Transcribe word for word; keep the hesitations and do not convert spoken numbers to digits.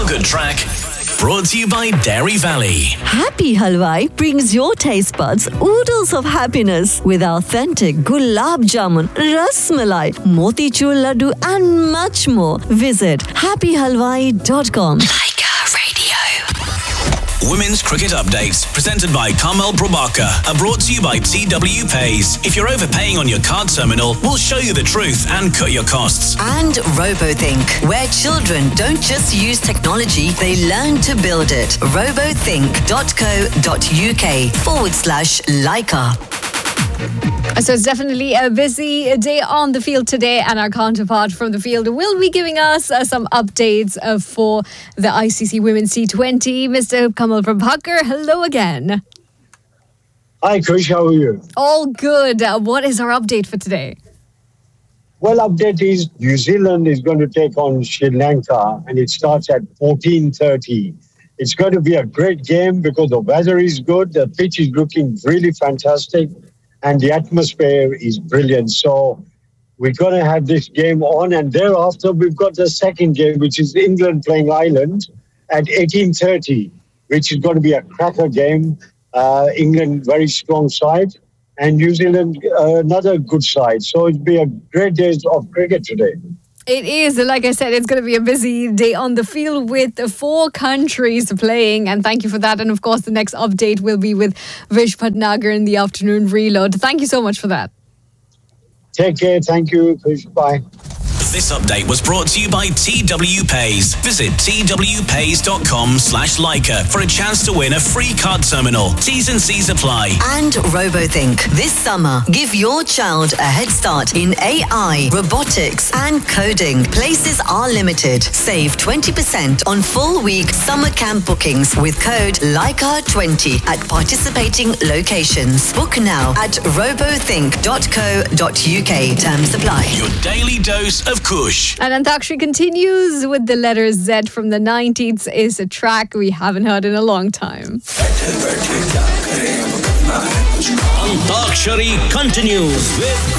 feel-good track brought to you by Dairy Valley. Happy Halwai brings your taste buds oodles of happiness with authentic gulab jamun, ras malai, motichur laddu and much more. Visit happy halwai dot com. Women's Cricket Updates, presented by Kamal Prabhakar, are brought to you by T W Pays. If you're overpaying on your card terminal, we'll show you the truth and cut your costs. And RoboThink, where children don't just use technology, they learn to build it. robothink.co.uk forward slash Leica. So it's definitely a busy day on the field today, and our counterpart from the field will be giving us uh, some updates uh, for the I C C Women's T twenty. Mister Kamal Prabhakar, hello again. Hi Krish, how are you? All good. Uh, what is our update for today? Well, update is New Zealand is going to take on Sri Lanka, and it starts at fourteen thirty. It's going to be a great game because the weather is good, the pitch is looking really fantastic, and the atmosphere is brilliant. So we're going to have this game on, and thereafter we've got the second game, which is England playing Ireland at eighteen thirty, which is going to be a cracker game. Uh, England, very strong side, and New Zealand, uh, another good side. So it'll be a great day of cricket today. It is. Like I said, it's going to be a busy day on the field with four countries playing. And thank you for that. And of course, the next update will be with Vish Bhatnagar in the afternoon reload. Thank you so much for that. Take care. Thank you. Bye. This update was brought to you by T W Pays. Visit twpays.com slash Leica for a chance to win a free card terminal. T's and C's apply. And RoboThink. This summer, give your child a head start in A I, robotics and coding. Places are limited. Save twenty percent on full week summer camp bookings with code Leica twenty at participating locations. Book now at robothink.co.uk. Terms apply. Your daily dose of Kush. And Antakshari continues with the letter Z from the nineties. Is a track we haven't heard in a long time. Antakshari continues with